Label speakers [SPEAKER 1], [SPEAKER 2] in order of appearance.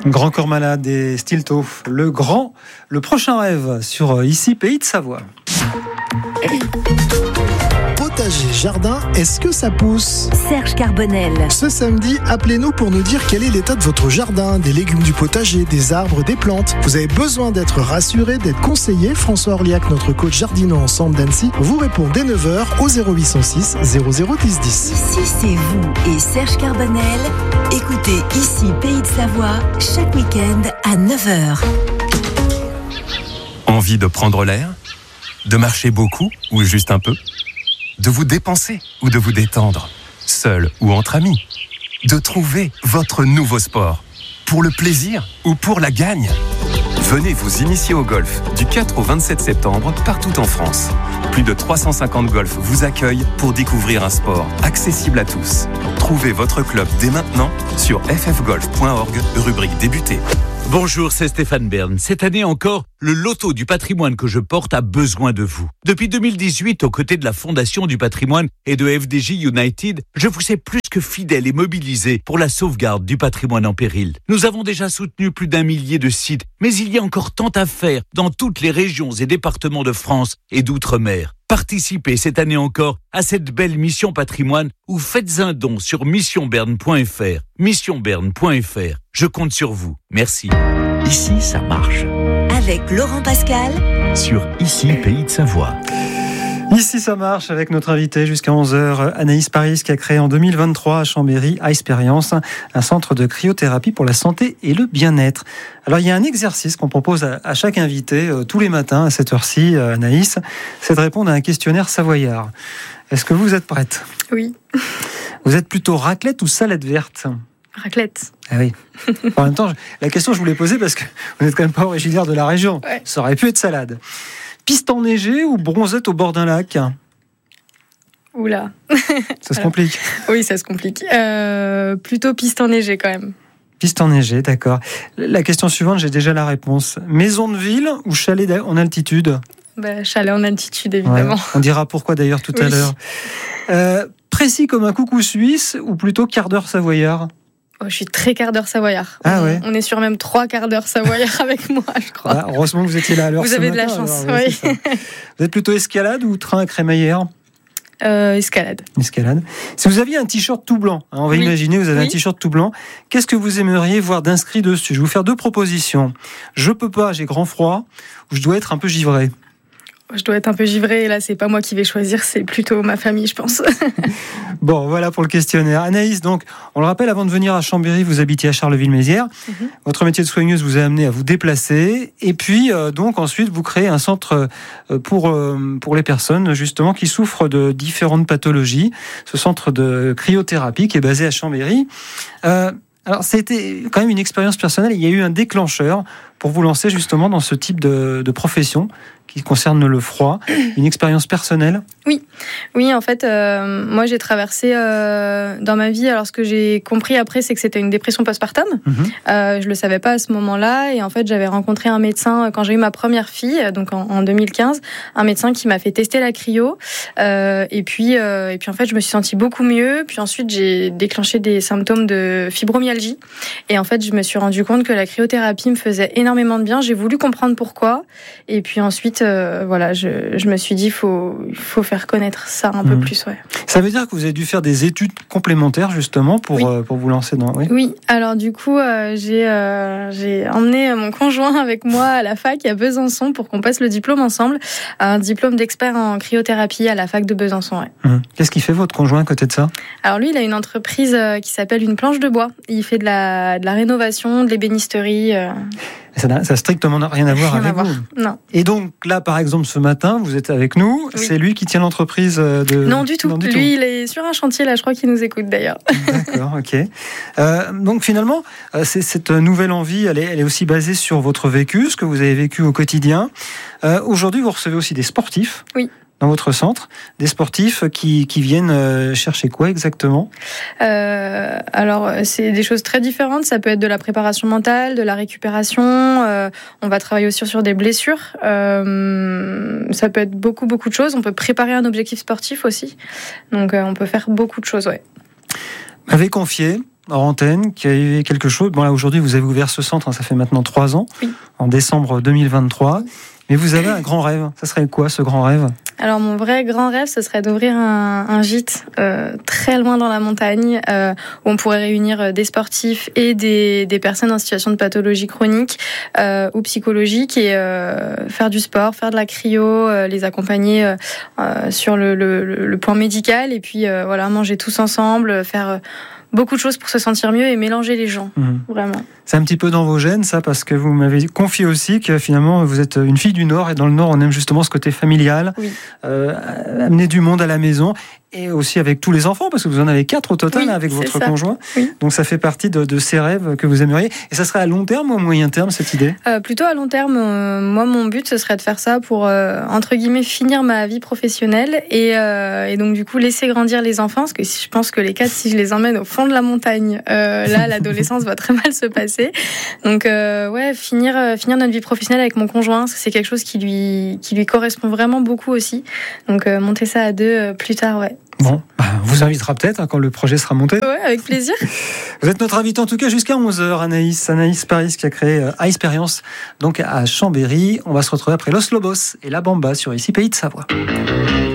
[SPEAKER 1] Grand Corps Malade et Stilto, le prochain rêve sur Ici Pays de Savoie.
[SPEAKER 2] Potager, jardin, est-ce que ça pousse ?
[SPEAKER 3] Serge Carbonel.
[SPEAKER 2] Ce samedi, appelez-nous pour nous dire quel est l'état de votre jardin, des légumes du potager, des arbres, des plantes. Vous avez besoin d'être rassuré, d'être conseillé. François Orliac, notre coach jardinant ensemble d'Annecy, vous répond dès 9h au 0806 00 10 10.
[SPEAKER 3] Ici, c'est vous et Serge Carbonel. Écoutez Ici Pays de Savoie chaque week-end à 9h.
[SPEAKER 4] Envie de prendre l'air ? De marcher beaucoup ou juste un peu ? De vous dépenser ou de vous détendre, seul ou entre amis. De trouver votre nouveau sport, pour le plaisir ou pour la gagne. Venez vous initier au golf du 4 au 27 septembre partout en France. Plus de 350 golfs vous accueillent pour découvrir un sport accessible à tous. Trouvez votre club dès maintenant sur ffgolf.org, rubrique débuter.
[SPEAKER 5] Bonjour, c'est Stéphane Bern. Cette année encore, le loto du patrimoine que je porte a besoin de vous. Depuis 2018, aux côtés de la Fondation du patrimoine et de FDJ United, je vous sais plus que fidèle et mobilisé pour la sauvegarde du patrimoine en péril. Nous avons déjà soutenu plus d'1 millier de sites, mais il y a encore tant à faire dans toutes les régions et départements de France et d'outre-mer. Participez cette année encore à cette belle mission patrimoine ou faites un don sur missionberne.fr. Missionberne.fr. Je compte sur vous. Merci.
[SPEAKER 6] Ici, ça marche.
[SPEAKER 3] Avec Laurent Pascal
[SPEAKER 6] Sur Ici, Pays de Savoie.
[SPEAKER 1] Ici ça marche avec notre invité jusqu'à 11h, Anaïs Paris, qui a créé en 2023 à Chambéry Expérience, un centre de cryothérapie pour la santé et le bien-être. Alors il y a un exercice qu'on propose à chaque invité tous les matins à cette heure-ci, Anaïs, c'est de répondre à un questionnaire savoyard. Est-ce que vous êtes prête ?
[SPEAKER 7] Oui.
[SPEAKER 1] Vous êtes plutôt raclette ou salade verte ?
[SPEAKER 7] Raclette.
[SPEAKER 1] Ah oui. En même temps, la question je vous l'ai posée parce que vous n'êtes quand même pas originaire de la région.
[SPEAKER 7] Ouais.
[SPEAKER 1] Ça aurait pu être salade. Piste enneigée ou bronzette au bord d'un lac ?
[SPEAKER 7] Oula.
[SPEAKER 1] Ça se complique.
[SPEAKER 7] Oui, ça se complique. Plutôt piste enneigée quand même.
[SPEAKER 1] Piste enneigée, d'accord. La question suivante, j'ai déjà la réponse. Maison de ville ou chalet en altitude ?
[SPEAKER 7] Chalet en altitude, évidemment.
[SPEAKER 1] Ouais, on dira pourquoi d'ailleurs tout à l'heure. Précis comme un coucou suisse ou plutôt quart d'heure savoyard ?
[SPEAKER 7] Je suis très quart d'heure savoyard.
[SPEAKER 1] Ah ouais.
[SPEAKER 7] On est sur même 3 quarts d'heure savoyard avec moi, je crois.
[SPEAKER 1] Ah, heureusement que vous étiez là à l'heure.
[SPEAKER 7] Vous avez de la chance, alors, oui.
[SPEAKER 1] Vous êtes plutôt escalade ou train à crémaillère ?
[SPEAKER 7] Escalade.
[SPEAKER 1] Escalade. Si vous aviez un t-shirt tout blanc, on va imaginer, vous avez un t-shirt tout blanc, qu'est-ce que vous aimeriez voir d'inscrit dessus ? Je vais vous faire 2 propositions. Je peux pas, j'ai grand froid, ou je dois être un peu givré.
[SPEAKER 7] Je dois être un peu givrée, et là, c'est pas moi qui vais choisir, c'est plutôt ma famille, je pense.
[SPEAKER 1] Bon, voilà pour le questionnaire. Anaïs, donc, on le rappelle, avant de venir à Chambéry, vous habitiez à Charleville-Mézières. Votre métier de soigneuse vous a amené à vous déplacer. Et puis, donc, ensuite, vous créez un centre pour les personnes, justement, qui souffrent de différentes pathologies. Ce centre de cryothérapie qui est basé à Chambéry. Alors, c'était quand même une expérience personnelle. Il y a eu un déclencheur pour vous lancer, justement, dans ce type de profession qui concerne le froid, une expérience personnelle ?
[SPEAKER 7] Oui, en fait, moi j'ai traversé dans ma vie, alors ce que j'ai compris après, c'est que c'était une dépression postpartum. Je le savais pas à ce moment-là, et en fait j'avais rencontré un médecin quand j'ai eu ma première fille, donc en 2015, un médecin qui m'a fait tester la cryo, et puis en fait je me suis sentie beaucoup mieux, puis ensuite j'ai déclenché des symptômes de fibromyalgie, et en fait je me suis rendu compte que la cryothérapie me faisait énormément de bien. J'ai voulu comprendre pourquoi, et puis ensuite je me suis dit il faut faire connaître ça un peu plus. Ouais.
[SPEAKER 1] Ça veut dire que vous avez dû faire des études complémentaires justement pour vous lancer dans...
[SPEAKER 7] Oui, alors du coup j'ai emmené mon conjoint avec moi à la fac à Besançon pour qu'on passe le diplôme ensemble, un diplôme d'expert en cryothérapie à la fac de Besançon. Ouais.
[SPEAKER 1] Qu'est-ce qu'il fait votre conjoint à côté de ça ? Alors
[SPEAKER 7] lui, il a une entreprise qui s'appelle Une Planche de Bois. Il fait de la rénovation, de l'ébénisterie.
[SPEAKER 1] Ça n'a strictement rien à voir avec vous.
[SPEAKER 7] Non.
[SPEAKER 1] Et donc là, par exemple, ce matin, vous êtes avec nous. Oui. C'est lui qui tient l'entreprise de...
[SPEAKER 7] Non, du tout. Lui, il est sur un chantier, là, je crois qu'il nous écoute d'ailleurs.
[SPEAKER 1] D'accord, ok. Donc finalement, cette nouvelle envie, elle est aussi basée sur votre vécu, ce que vous avez vécu au quotidien. Aujourd'hui, vous recevez aussi des sportifs.
[SPEAKER 7] Oui.
[SPEAKER 1] Dans votre centre, des sportifs qui viennent chercher quoi exactement ?
[SPEAKER 7] Alors, c'est des choses très différentes. Ça peut être de la préparation mentale, de la récupération. On va travailler aussi sur des blessures. Ça peut être beaucoup de choses. On peut préparer un objectif sportif aussi. Donc, on peut faire beaucoup de choses, ouais.
[SPEAKER 1] M'avez confié hors antenne, qu'il y avait quelque chose. Bon, là, aujourd'hui, vous avez ouvert ce centre, ça fait maintenant 3 ans, en décembre 2023. Mais vous avez un grand rêve. Ça serait quoi, ce grand rêve ?
[SPEAKER 7] Alors, mon vrai grand rêve, ce serait d'ouvrir un gîte très loin dans la montagne, où on pourrait réunir des sportifs et des personnes en situation de pathologie chronique ou psychologique, et faire du sport, faire de la cryo, les accompagner sur le point médical, et puis manger tous ensemble, faire beaucoup de choses pour se sentir mieux et mélanger les gens, vraiment.
[SPEAKER 1] C'est un petit peu dans vos gènes, ça, parce que vous m'avez confié aussi que finalement vous êtes une fille du Nord, et dans le Nord on aime justement ce côté familial, amener du monde à la maison, et aussi avec tous les enfants, parce que vous en avez 4 au total avec votre conjoint. Donc ça fait partie de ces rêves que vous aimeriez. Et ça serait à long terme ou à moyen terme, cette idée ?
[SPEAKER 7] Plutôt à long terme. Moi, mon but, ce serait de faire ça pour, entre guillemets, finir ma vie professionnelle, et donc du coup laisser grandir les enfants, parce que je pense que les 4, si je les emmène au fond de la montagne, là, l'adolescence va très mal se passer. Donc finir notre vie professionnelle avec mon conjoint, c'est quelque chose qui lui correspond vraiment beaucoup aussi. Donc monter ça à 2 plus tard,
[SPEAKER 1] Bon, on vous invitera peut-être quand le projet sera monté.
[SPEAKER 7] Ouais, avec plaisir.
[SPEAKER 1] Vous êtes notre invité en tout cas jusqu'à 11h, Anaïs Paris, qui a créé iSperience, donc à Chambéry. On va se retrouver après Los Lobos et la Bamba sur ici Pays de Savoie.